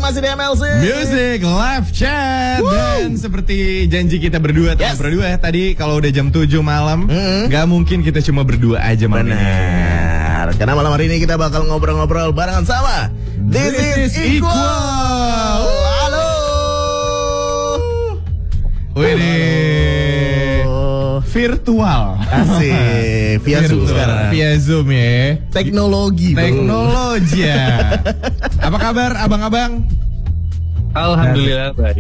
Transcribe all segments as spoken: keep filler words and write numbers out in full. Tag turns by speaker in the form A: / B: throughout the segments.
A: masih di M L C
B: Music Live Chat. Woo. Dan seperti janji kita berdua, teman
A: yes. berdua
B: tadi kalau udah jam tujuh malam, mm-hmm. gak mungkin kita cuma berdua aja malam ini.
A: Benar. Karena malam hari ini kita bakal ngobrol-ngobrol barengan sama This, This is Equal. equal. Halo.
B: Wih, virtual.
A: Asik. Via Zoom sekarang.
B: Via Zoom ya.
A: Teknologi.
B: Teknologi ya. Apa kabar abang-abang?
C: Alhamdulillah baik.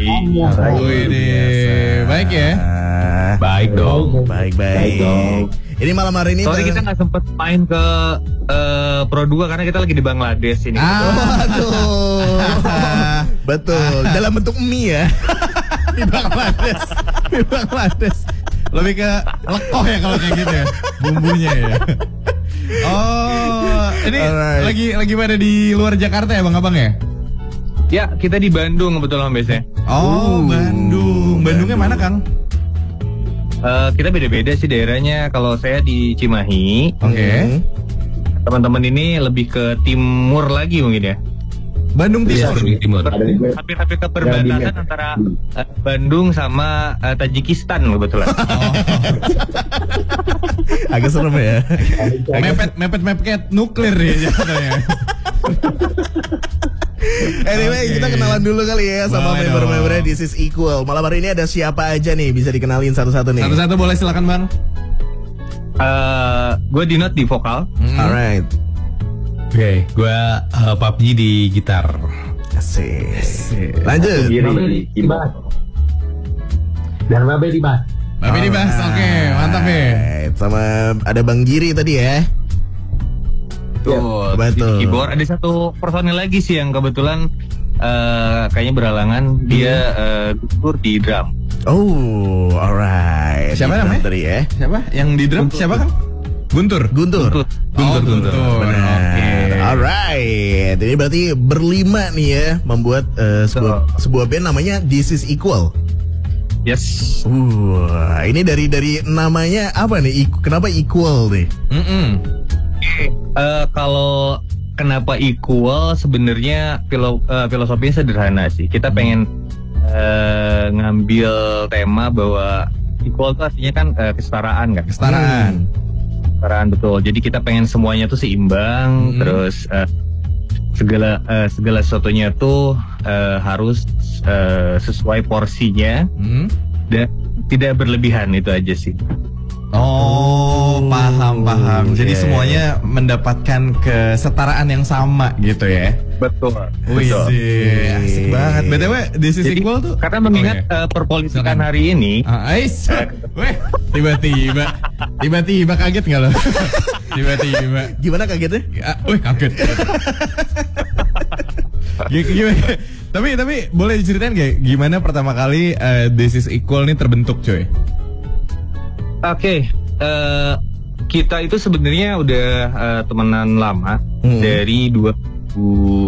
B: Wih, baik ya.
C: Baik dong.
A: Baik-baik. Ini malam hari ini
C: sorry kita nggak sempet main ke uh, Pro dua karena kita lagi di Bangladesh ini.
A: Ah, aduh. Betul. Dalam bentuk mie ya.
B: Di Bangladesh. Di Bangladesh. Lebih ke lekoh ya kalau kayak gitu ya. Bumbunya ya. Oh, ini Alright. lagi lagi pada di luar Jakarta ya Bang Abang ya?
C: Ya, kita di Bandung kebetulan biasanya.
B: Oh, uh, Bandung. Bandungnya mana, Kang?
C: Uh, kita beda-beda sih daerahnya. Kalau saya di Cimahi.
B: Oke. Okay.
C: Teman-teman ini lebih ke timur lagi mungkin ya.
B: Bandung Timur.
C: Iya, timur. Hampir-hampir ke perbatasan antara uh, Bandung sama uh, Tajikistan kebetulan. Oh.
A: Agak serem ya.
B: Mepet, mepet, mepet nuklir ya jatuhnya.
A: Anyway, okay. kita kenalan dulu kali ya sama boleh member-membernya This is Equal. Malam hari ini ada siapa aja nih? Bisa dikenalin satu-satu nih.
B: Satu-satu boleh, silakan Bang.
C: Uh, gue Dinot di vokal.
A: Mm. Alright.
D: Oke, okay, gue uh, P U B G di gitar.
A: Asik. Asik. Lanjut.
E: Di bass. Dan Babe di bass.
B: Babe di bass, oke, okay, mantap ya.
A: Sama ada Bang Giri tadi ya.
C: Tuh, betul. Di keyboard ada satu personil lagi sih yang kebetulan uh, kayaknya berhalangan. Dia uh, gugur di drum.
A: Oh, alright.
B: Siapa namanya?
A: Tadi ya?
B: Siapa? Yang di drum? Siapa Kang? Guntur.
A: Guntur.
B: Guntur.
A: Guntur.
B: Oh, Guntur.
A: Benar. Okay. Alright. Ini berarti berlima nih ya membuat uh, sebuah, so. sebuah band namanya This is Equal.
C: Yes.
A: Uh, ini dari dari namanya apa nih? Kenapa Equal nih?
B: Mm -mm.
C: Uh, kalau kenapa Equal sebenarnya filo, uh, filosofinya sederhana sih. Kita pengen uh, ngambil tema bahwa equal itu artinya kan uh, kesetaraan kan.
B: Kesetaraan.
C: Hmm. Kesetaraan betul. Jadi kita pengen semuanya tuh seimbang, hmm. terus uh, segala uh, segala sesuatunya tuh uh, harus uh, sesuai porsinya hmm. dan tidak berlebihan, itu aja sih.
B: Oh, paham, paham. Jadi yeah. semuanya mendapatkan kesetaraan yang sama gitu ya.
C: Betul.
B: Wih, asik banget. B T W, This is
C: Jadi,
B: Equal tuh.
C: Karena mengingat okay. uh, perpolitikan Silakan. hari ini.
B: Ah, ais. Weh, tiba-tiba, tiba-tiba kaget nggak lo? Tiba-tiba.
A: Gimana kagetnya?
B: Ah, wih, kaget. Gimana? Tapi tapi boleh diceritain gak gimana pertama kali uh, This is Equal nih terbentuk, coy?
C: Oke, okay, uh, kita itu sebenarnya udah uh, temenan lama hmm. dari dua ribu